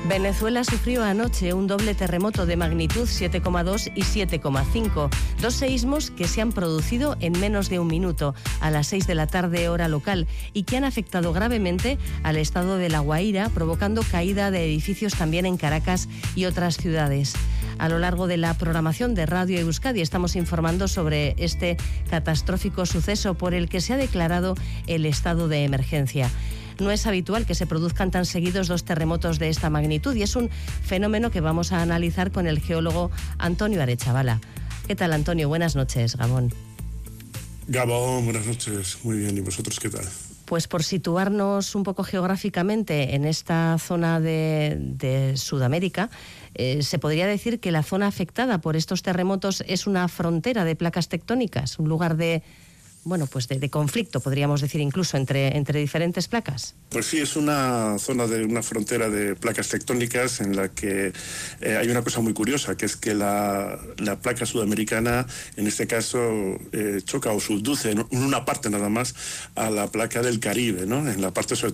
Venezuela sufrió anoche un doble terremoto de magnitud 7,2 y 7,5. Dos seísmos que se han producido en menos de un minuto, a las 6 de la tarde hora local, y que han afectado gravemente al estado de La Guaira, provocando caída de edificios también en Caracas y otras ciudades. A lo largo de la programación de Radio Euskadi estamos informando sobre este catastrófico suceso por el que se ha declarado el estado de emergencia. No es habitual que se produzcan tan seguidos dos terremotos de esta magnitud y es un fenómeno que vamos a analizar con el geólogo Antonio Arechavala. ¿Qué tal, Antonio? Buenas noches, Gabón. Gabón, buenas noches. Muy bien, ¿y vosotros qué tal? Pues por situarnos un poco geográficamente en esta zona de Sudamérica, se podría decir que la zona afectada por estos terremotos es una frontera de placas tectónicas, un lugar de conflicto, podríamos decir, incluso entre diferentes placas. Pues sí, es una zona de una frontera de placas tectónicas en la que hay una cosa muy curiosa, que es que la placa sudamericana, en este caso, choca o subduce en una parte nada más a la placa del Caribe, ¿no? En la parte sobre